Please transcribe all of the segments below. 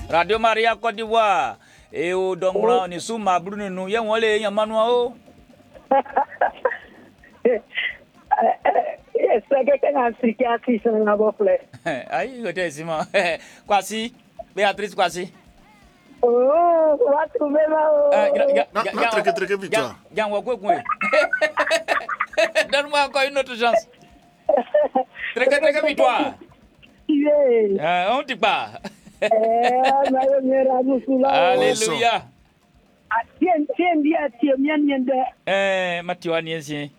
Radio Maria Côte d'Ivoire. Et au Dongla, on est sous ma brune, nous y avons les Yamanou. C'est quelqu'un africain qui s'en a gonflé. Aïe, le testament. Quasi, Béatrice Quasi. Oh, on va trouver là. Très victoire. Donne-moi encore une autre chance. Très victoire. On dit pas. Alléluia. Mathieu Agnesi.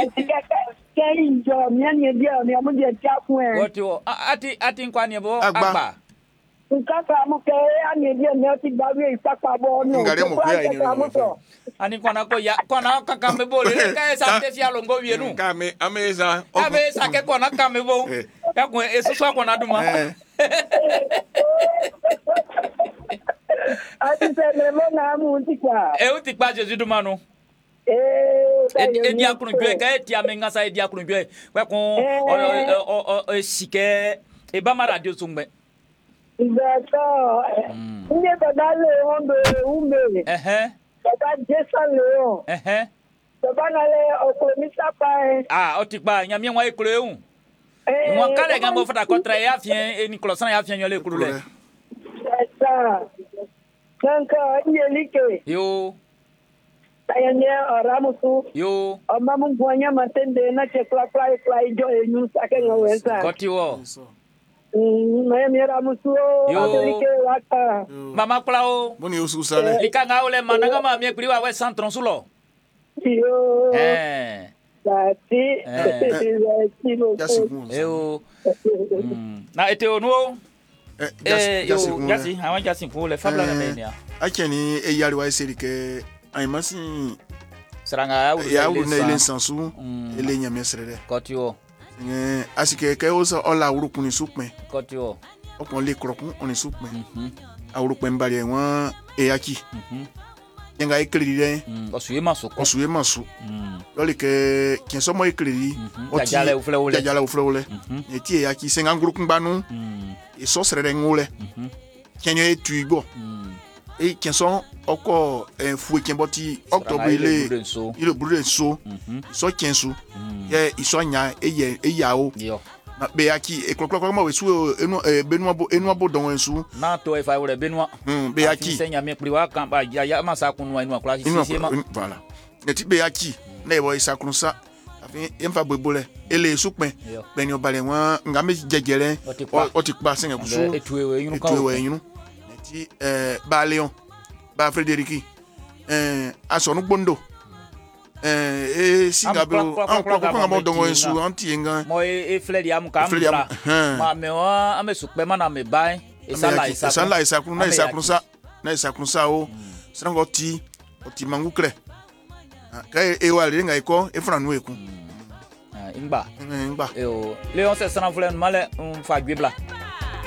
Ati kwani bo agba. Ani kwana ko ya kwana kakambe bo le ka sa te sia longo wienu. Kame ameza. Ave sa ke kwana kame bo. Ya ko eso so kwana duma. Ati se le mona muti kwa. E uti kwa Jésus duma no. E dia kunjwe ka e dia menga sa e dia kunjwe. Kwa ko sike e ba ma radio sungbe. D'accord. Il est dans le Oumbe. Papa Jason Léon. Papa n'allait au commissaire pas. Ah, otikba, nyamie wa ekule un. Mwa kale gambo fata kontra ya fien e Nicolas ya fien yole kulule. C'est ça. Donc, il est liqué. Yo. Tayanya Ramusu. Yo. Mamu Bonya Matende na che fly jo e nu sake ngwenza. Kotiwo. Mama Plao. Boni ususale. Likanga ole mananga mami ekuriwa we centron sulo. Yo. Na ete onu. Jasi, hawan jasi pour le fabla na menia. Akeni e yari wa serike aimasi Seranga ya urune ile sansu ele nyame serere. Kotiwo. Asike ke osa ola urukuni supme. Kotiwo. Okon le kropun oni supme. Awurukpe mbali won eyaki. Yenga ekriri osuye masu. Loli ke kin so mo ekriri. Jajale uflewole. Eti eyaki senga ngurukun banu. E so serere ngule. Kenyo etuibo. E kin so oko fue kin boti Octobre ile brûle so. So kinsu. Ye isonya eyao. Na be aki e kloklo ma wesu benua don wensu na to e fa wore benua be aki senya me priwa kan ba ya masa kunu enu akla sisema voilà neti be aki na e bo isakunsa afin emfa gbebole ele supin beni obale won ngame jejere o ti pa senga kusu etuwe yunu neti ba Leon ba Frédéric asonu gbondo singabelo ko mo dongo ensu antienga mo e fleur ya mukambla ma me wa ame sukpe mana me bai esala isa o sango ti mangukre ka e wa le nga iko e funa nu eku ingba Leon se sana fleur male fa gbebla